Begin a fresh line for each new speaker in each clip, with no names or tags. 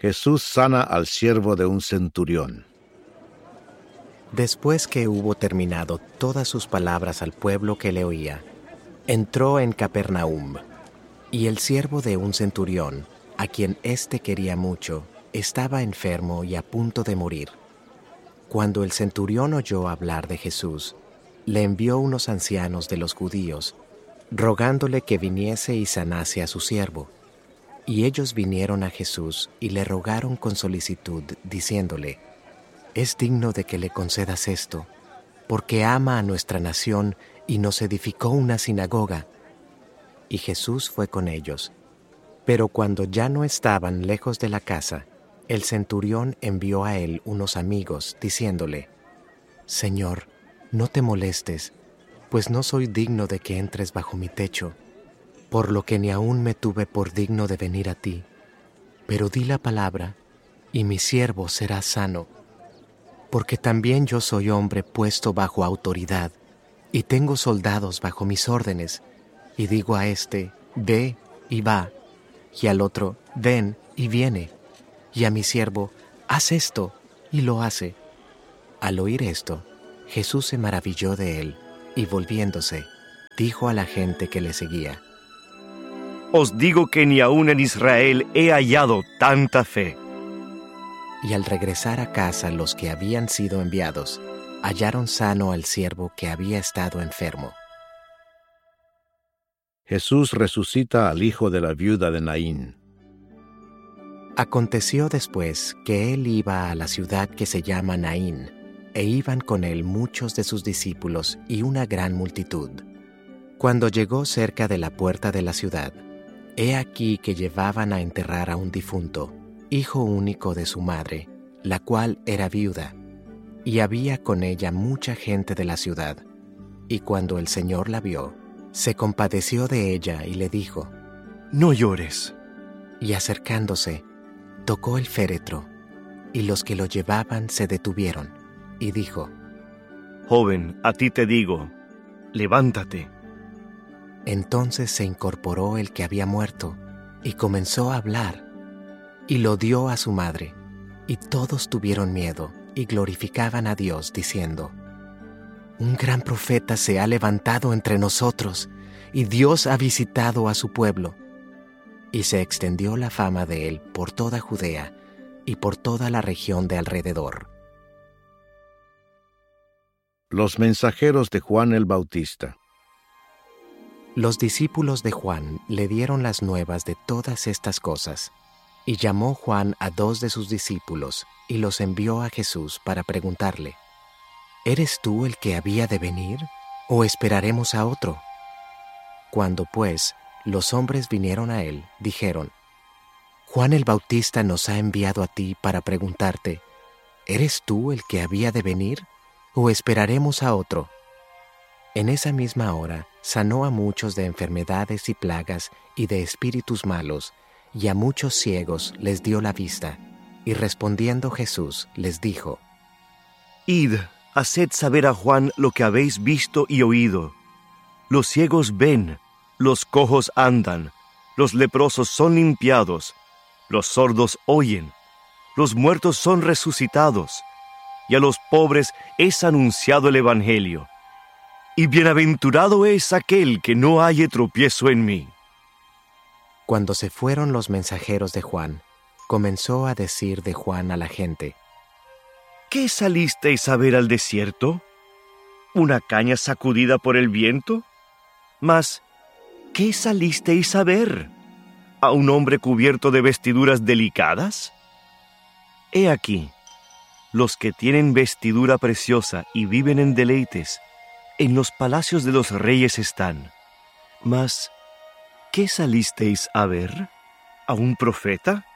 Jesús sana al siervo de un centurión.
Después que hubo terminado todas sus palabras al pueblo que le oía, entró en Capernaum, y el siervo de un centurión, a quien éste quería mucho, estaba enfermo y a punto de morir. Cuando el centurión oyó hablar de Jesús, le envió unos ancianos de los judíos, rogándole que viniese y sanase a su siervo. Y ellos vinieron a Jesús y le rogaron con solicitud, diciéndole: «Es digno de que le concedas esto, porque ama a nuestra nación y nos edificó una sinagoga». Y Jesús fue con ellos. Pero cuando ya no estaban lejos de la casa, el centurión envió a él unos amigos, diciéndole: «Señor, no te molestes, pues no soy digno de que entres bajo mi techo, por lo que ni aún me tuve por digno de venir a ti. Pero di la palabra, y mi siervo será sano. Porque también yo soy hombre puesto bajo autoridad, y tengo soldados bajo mis órdenes, y digo a este: ve y va, y al otro: ven y viene, y a mi siervo: haz esto, y lo hace». Al oír esto, Jesús se maravilló de él, y volviéndose, dijo a la gente que le seguía:
«Os digo que ni aún en Israel he hallado tanta fe».
Y al regresar a casa los que habían sido enviados, hallaron sano al siervo que había estado enfermo.
Jesús resucita al hijo de la viuda de Naín.
Aconteció después que él iba a la ciudad que se llama Naín, e iban con él muchos de sus discípulos y una gran multitud. Cuando llegó cerca de la puerta de la ciudad, he aquí que llevaban a enterrar a un difunto, hijo único de su madre, la cual era viuda, y había con ella mucha gente de la ciudad. Y cuando el Señor la vio, se compadeció de ella y le dijo:
«No llores».
Y acercándose, tocó el féretro, y los que lo llevaban se detuvieron, y dijo:
«Joven, a ti te digo, levántate».
Entonces se incorporó el que había muerto, y comenzó a hablar, y lo dio a su madre, y todos tuvieron miedo, y glorificaban a Dios, diciendo: «Un gran profeta se ha levantado entre nosotros, y Dios ha visitado a su pueblo». Y se extendió la fama de él por toda Judea, y por toda la región de alrededor.
Los mensajeros de Juan el Bautista.
Los discípulos de Juan le dieron las nuevas de todas estas cosas, y llamó Juan a 2 de sus discípulos, y los envió a Jesús para preguntarle: ¿Eres tú el que había de venir, o esperaremos a otro? Cuando, pues, los hombres vinieron a él, dijeron: Juan el Bautista nos ha enviado a ti para preguntarte: ¿eres tú el que había de venir, o esperaremos a otro? En esa misma hora sanó a muchos de enfermedades y plagas y de espíritus malos, y a muchos ciegos les dio la vista. Y respondiendo Jesús les dijo:
Id, haced saber a Juan lo que habéis visto y oído. Los ciegos ven, los cojos andan, los leprosos son limpiados, los sordos oyen, los muertos son resucitados, y a los pobres es anunciado el Evangelio. Y bienaventurado es aquel que no halle tropiezo en mí.
Cuando se fueron los mensajeros de Juan, comenzó a decir de Juan a la gente:
¿Qué salisteis a ver al desierto? ¿Una caña sacudida por el viento? Mas, ¿qué salisteis a ver? ¿A un hombre cubierto de vestiduras delicadas? He aquí, los que tienen vestidura preciosa y viven en deleites, en los palacios de los reyes están. Mas, ¿qué salisteis a ver? ¿A un profeta?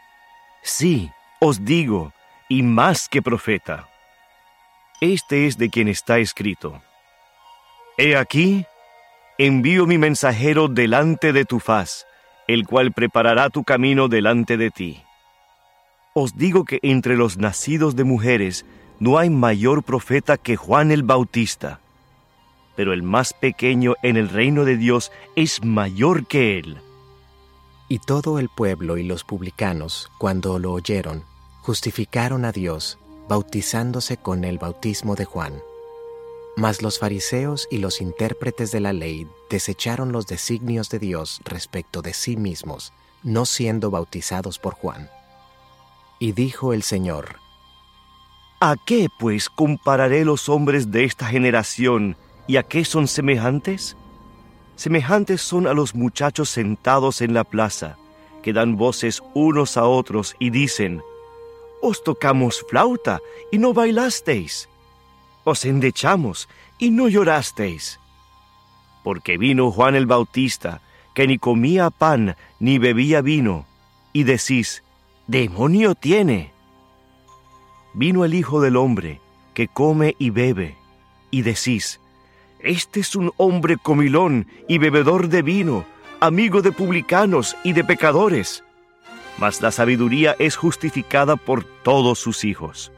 Sí, os digo, y más que profeta. Este es de quien está escrito: He aquí, envío mi mensajero delante de tu faz, el cual preparará tu camino delante de ti. Os digo que entre los nacidos de mujeres no hay mayor profeta que Juan el Bautista, pero el más pequeño en el reino de Dios es mayor que él.
Y todo el pueblo y los publicanos, cuando lo oyeron, justificaron a Dios, bautizándose con el bautismo de Juan. Mas los fariseos y los intérpretes de la ley desecharon los designios de Dios respecto de sí mismos, no siendo bautizados por Juan. Y dijo el Señor:
¿A qué, pues, compararé los hombres de esta generación, y a qué son semejantes? Semejantes son a los muchachos sentados en la plaza, que dan voces unos a otros y dicen: Os tocamos flauta, y no bailasteis. Os endechamos, y no llorasteis. Porque vino Juan el Bautista, que ni comía pan, ni bebía vino, y decís: ¡Demonio tiene! Vino el Hijo del Hombre, que come y bebe, y decís: Este es un hombre comilón y bebedor de vino, amigo de publicanos y de pecadores. Mas la sabiduría es justificada por todos sus hijos.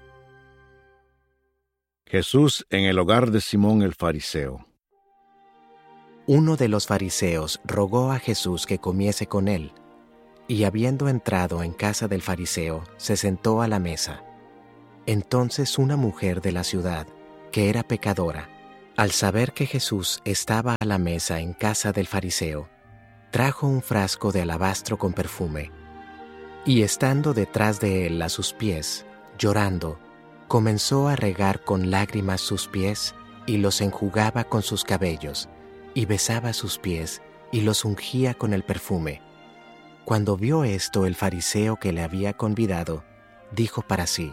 Jesús en el hogar de Simón el fariseo.
Uno de los fariseos rogó a Jesús que comiese con él, y habiendo entrado en casa del fariseo, se sentó a la mesa. Entonces una mujer de la ciudad, que era pecadora, al saber que Jesús estaba a la mesa en casa del fariseo, trajo un frasco de alabastro con perfume, y estando detrás de él a sus pies, llorando, comenzó a regar con lágrimas sus pies, y los enjugaba con sus cabellos, y besaba sus pies, y los ungía con el perfume. Cuando vio esto el fariseo que le había convidado, dijo para sí: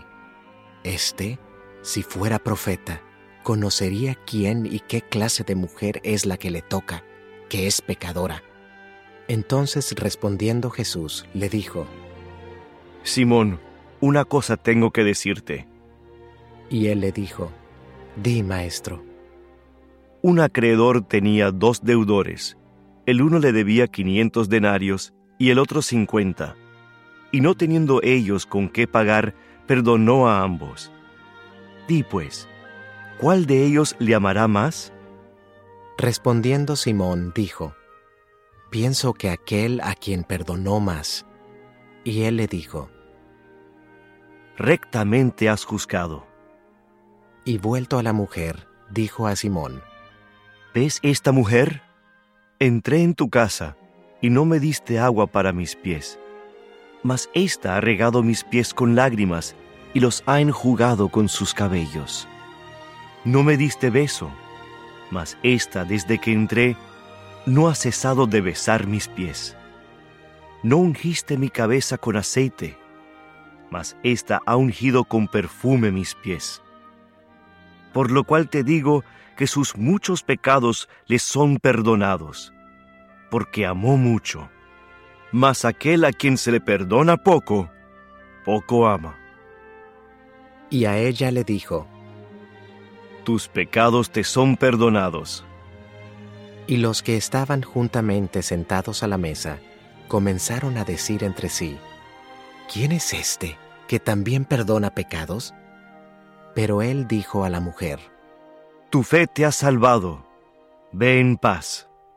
si fuera profeta, conocería quién y qué clase de mujer es la que le toca, que es pecadora. Entonces respondiendo Jesús, le dijo:
Simón, una cosa tengo que decirte.
Y él le dijo: Di, maestro.
Un acreedor tenía 2 deudores. El uno le debía 500 denarios y el otro 50. Y no teniendo ellos con qué pagar, perdonó a ambos. Di pues, ¿cuál de ellos le amará más?
Respondiendo Simón, dijo: Pienso que aquel a quien perdonó más. Y él le dijo:
Rectamente has juzgado.
Y vuelto a la mujer, dijo a Simón:
¿Ves esta mujer? Entré en tu casa, y no me diste agua para mis pies. Mas ésta ha regado mis pies con lágrimas, y los ha enjugado con sus cabellos. No me diste beso, mas ésta, desde que entré, no ha cesado de besar mis pies. No ungiste mi cabeza con aceite, mas ésta ha ungido con perfume mis pies. Por lo cual te digo que sus muchos pecados le son perdonados, porque amó mucho. Mas aquel a quien se le perdona poco, poco ama.
Y a ella le dijo:
Tus pecados te son perdonados.
Y los que estaban juntamente sentados a la mesa comenzaron a decir entre sí: ¿Quién es este que también perdona pecados? Pero él dijo a la mujer:
Tu fe te ha salvado. Ve en paz.